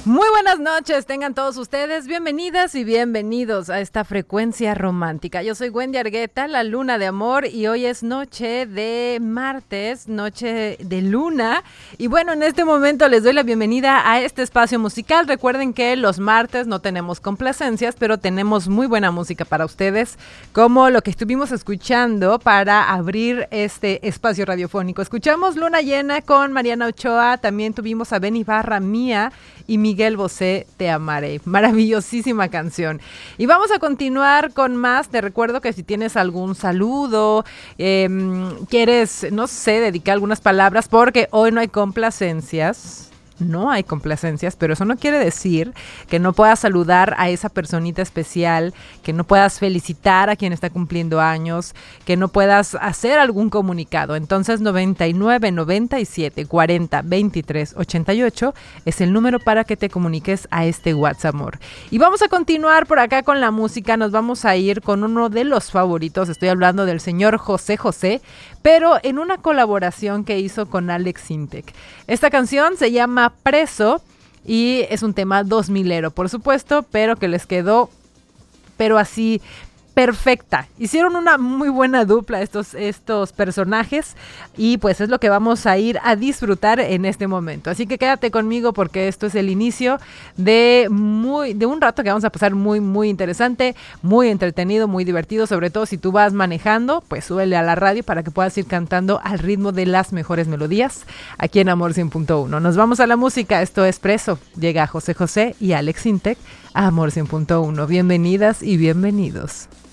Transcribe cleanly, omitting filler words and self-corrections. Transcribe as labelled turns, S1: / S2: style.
S1: Muy buenas noches, tengan todos ustedes bienvenidas y bienvenidos a esta frecuencia romántica. Yo soy Wendy Argueta, la luna de amor, y hoy es noche de martes, noche de luna. Y bueno, en este momento les doy la bienvenida a este espacio musical. Recuerden que los martes no tenemos complacencias, pero tenemos muy buena música para ustedes, como lo que estuvimos escuchando para abrir este espacio radiofónico. Escuchamos Luna Llena con Mariana Ochoa, también tuvimos a Benny Barra, Mía y Miguel Bosé, Te Amaré. Maravillosísima canción. Y vamos a continuar con más. Te recuerdo que si tienes algún saludo, quieres, no sé, dedicar algunas palabras, porque hoy no hay complacencias. No hay complacencias, pero eso no quiere decir que no puedas saludar a esa personita especial, que no puedas felicitar a quien está cumpliendo años, que no puedas hacer algún comunicado. Entonces 99 97 40 23 88 es el número para que te comuniques a este WhatsApp amor. Y vamos a continuar por acá con la música. Nos vamos a ir con uno de los favoritos. Estoy hablando del señor José José, pero en una colaboración que hizo con Alex Sintek. Esta canción se llama Preso y es un tema 2000ero, por supuesto, pero que les quedó, pero así, perfecta. Hicieron una muy buena dupla estos personajes, y pues es lo que vamos a ir a disfrutar en este momento. Así que quédate conmigo, porque esto es el inicio de un rato que vamos a pasar muy, muy interesante, muy entretenido, muy divertido. Sobre todo si tú vas manejando, pues súbele a la radio para que puedas ir cantando al ritmo de las mejores melodías aquí en Amor 100.1. Nos vamos a la música. Esto es Preso. Llega José José y Alex Sintek a Amor 100.1. Bienvenidas y bienvenidos.